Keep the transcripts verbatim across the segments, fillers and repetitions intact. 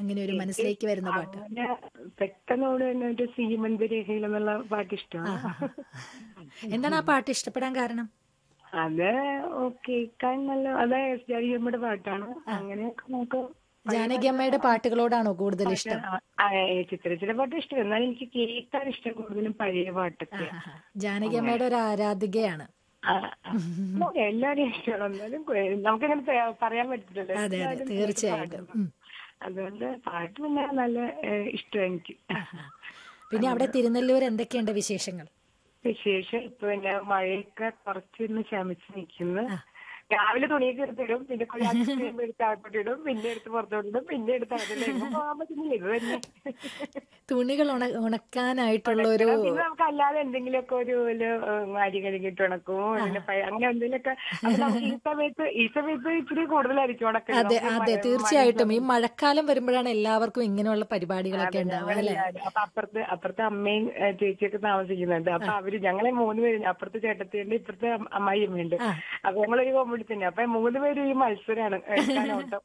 അങ്ങനെ ഒരു മനസ്സിലേക്ക് വരുന്ന പാട്ട്? അങ്ങനെ പെട്ടെന്നോട് തന്നെ ഒരു സീമന്ത രേഖയിൽ എന്നുള്ള പാട്ട് ഇഷ്ടമാണ്. എന്താണ് ആ പാട്ട് ഇഷ്ടപ്പെടാൻ കാരണം? അത് കേൾക്കാൻ നല്ല, അത് എസ് ജാനകിയമ്മയുടെ പാട്ടാണ്. അങ്ങനെയൊക്കെ നമുക്ക് ജാനകി അമ്മയുടെ പാട്ടുകളോടാണോ കൂടുതൽ ഇഷ്ടം? ചിത്രച്ചില പാട്ട് ഇഷ്ടം, എന്നാലും എനിക്ക് കേൾക്കാൻ ഇഷ്ടം കൂടുതലും പഴയ പാട്ടൊക്കെ. ജാനകി അമ്മയുടെ ഒരു ആരാധികയാണ്. എല്ലാരും ഇഷ്ടമാണ്, എന്നാലും നമുക്കങ്ങനെ പറയാൻ പറ്റില്ലല്ലോ. അതെ അതെ, തീർച്ചയായിട്ടും. അതുകൊണ്ട് പാട്ട് പിന്നെ നല്ല ഇഷ്ടം എനിക്ക്. പിന്നെ അവിടെ തിരുനെല്ലൂർ എന്തൊക്കെയുണ്ട് വിശേഷങ്ങൾ? വിശേഷം ഇപ്പൊ പിന്നെ മഴയൊക്കെ കുറച്ചൊന്ന് ശമിച്ച് നിൽക്കുന്നു. രാവിലെ തുണിയൊക്കെ എടുത്തിടും, പിന്നെ എടുത്ത് അകത്തോട്ടിടും, പിന്നെ എടുത്ത് പുറത്തോട്ടിടും, പിന്നെ എടുത്ത് അകത്തോട്ട് പോകാൻ പറ്റുന്നില്ല. ഇത് തന്നെ തുണികൾ ഉണക്കാനായിട്ടുള്ള ഒരു, പിന്നെ നമുക്ക് അല്ലാതെ എന്തെങ്കിലുമൊക്കെ ഒരു അരി കഴുകിയിട്ട് ഉണക്കും, അങ്ങനെ എന്തെങ്കിലുമൊക്കെ. ഈ സമയത്ത് ഈ സമയത്ത് ഇച്ചിരി കൂടുതലായിരിക്കും ഉണക്കം. അതെ അതെ, തീർച്ചയായിട്ടും. ഈ മഴക്കാലം വരുമ്പോഴാണ് എല്ലാവർക്കും ഇങ്ങനെയുള്ള പരിപാടികളൊക്കെ ഉണ്ടാവുക അല്ലെ? അപ്പൊ അപ്പുറത്ത് അപ്പുറത്തെ അമ്മയും ചേച്ചിയൊക്കെ താമസിക്കുന്നുണ്ട്. അപ്പൊ അവര് ഞങ്ങളെ മൂന്ന് പേര്, അപ്പുറത്തെ ചേട്ടത്തിയുണ്ട്, ഇപ്പുറത്തെ അമ്മായിയമ്മയുണ്ട്. അപ്പൊ ഞങ്ങളൊരു കോമ്പറ്റി തന്നെ. അപ്പൊ മൂന്ന് പേരും ഈ മത്സരമാണ് എടുക്കാനോട്ടം.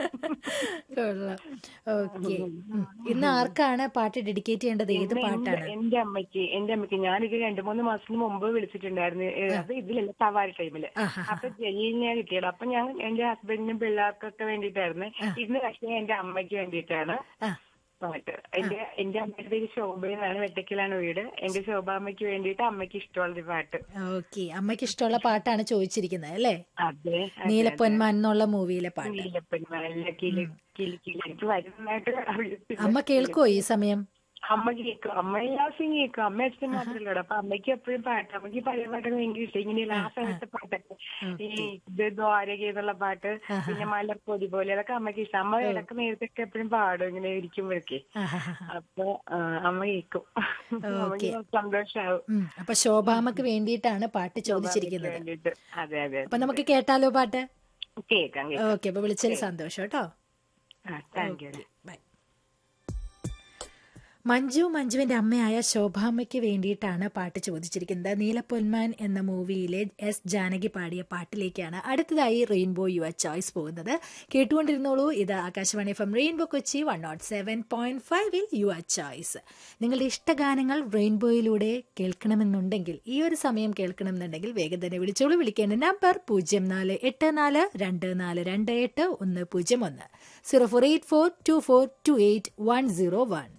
ഓക്കെ, ഇന്ന് ആർക്കാണ് പാട്ട് ഡെഡിക്കേറ്റ് ചെയ്യേണ്ടത്? ഏത് പാട്ടാണ്? എന്റെ അമ്മയ്ക്ക്. എന്റെ അമ്മയ്ക്ക് ഞാനിത് രണ്ടു മൂന്ന് മാസത്തിന് മുമ്പ് വിളിച്ചിട്ടുണ്ടായിരുന്നു. അത് ഇതിലല്ല, സവാരി ടൈമില്. അപ്പൊ ജലീലിനെ കിട്ടിയത്. അപ്പൊ ഞാൻ എന്റെ ഹസ്ബൻഡിനും പിള്ളേർക്കൊക്കെ വേണ്ടിയിട്ടായിരുന്നു. ഇന്ന് പക്ഷേ എന്റെ അമ്മയ്ക്ക് വേണ്ടിയിട്ടാണ് പാട്ട്. എന്റെ എന്റെ അമ്മയുടെ പേര് ശോഭയെന്നാണ്, വെട്ടക്കിലാണ് വീട്. എന്റെ ശോഭാമ്മയ്ക്ക് വേണ്ടിയിട്ട് അമ്മയ്ക്ക് ഇഷ്ടമുള്ള പാട്ട്. ഓക്കെ, അമ്മയ്ക്ക് ഇഷ്ടമുള്ള പാട്ടാണ് ചോദിച്ചിരിക്കുന്നത് അല്ലേ? അതെ, നീലപ്പൊന്മാൻ എന്നുള്ള മൂവിയിലെ പാട്ട്. നീലപ്പൊന്മാൻ കിളി കിളി കിളി എനിക്ക് വരുന്നതായിട്ട്. അമ്മ കേൾക്കോ ഈ സമയം? അമ്മ കേൾക്കും, അമ്മ എല്ലാ ദിവസവും കേൾക്കും. അമ്മ അച്ഛൻ മാത്രമല്ലോ. അപ്പൊ അമ്മയ്ക്ക് എപ്പോഴും പാട്ട്, അമ്മയ്ക്ക് പഴയ പാട്ടൊക്കെ ഭയങ്കര ഇഷ്ടം. ഇങ്ങനെയുള്ള ആ സമയത്തെ പാട്ടൊക്കെ, ഈ ഇത് ദ്വാരക എന്നുള്ള പാട്ട്, പിന്നെ മലർപ്പൊടി പോലെ, അതൊക്കെ അമ്മയ്ക്ക് ഇഷ്ടം. അമ്മ ഇടക്ക് നേരത്തൊക്കെ എപ്പോഴും പാടും ഇങ്ങനെ ഇരിക്കുമ്പോഴൊക്കെ. അപ്പൊ അമ്മ കേൾക്കും, അമ്മയ്ക്ക് സന്തോഷാവും. അപ്പൊ ശോഭാമ്മക്ക് വേണ്ടിയിട്ടാണ് പാട്ട് ചോദിച്ചിരിക്കുന്നത്. വേണ്ടിട്ട്. അതെ അതെ. അപ്പൊ നമുക്ക് കേട്ടാലോ പാട്ട്? കേൾക്കാം. ഓക്കെ, അപ്പൊ വിളിച്ചതിൽ സന്തോഷം കേട്ടോ. Thank you. ബൈ. മഞ്ജു മഞ്ജുവിന്റെ അമ്മയായ ശോഭാമ്മയ്ക്ക് വേണ്ടിയിട്ടാണ് പാട്ട് ചോദിച്ചിരിക്കുന്നത്. നീലപ്പൊന്മാൻ എന്ന മൂവിയിലെ എസ് ജാനകി പാടിയ പാട്ടിലേക്കാണ് അടുത്തതായി റെയിൻബോ യുവർ ചോയ്സ് പോകുന്നത്. കേട്ടുകൊണ്ടിരുന്നോളൂ, ഇത് Akashvani F M rainbow Kochi one not seven point ഫൈവിൽ യുവർ ചോയ്സ്. നിങ്ങളുടെ ഇഷ്ടഗാനങ്ങൾ റെയിൻബോയിലൂടെ കേൾക്കണമെന്നുണ്ടെങ്കിൽ, ഈ ഒരു സമയം കേൾക്കണമെന്നുണ്ടെങ്കിൽ വേഗം തന്നെ വിളിച്ചോളൂ. വിളിക്കേണ്ട നമ്പർ പൂജ്യം നാല് എട്ട് നാല് രണ്ട് നാല് രണ്ട് എട്ട് ഒന്ന് പൂജ്യം ഒന്ന്, zero four eight four to four to eight one zero one.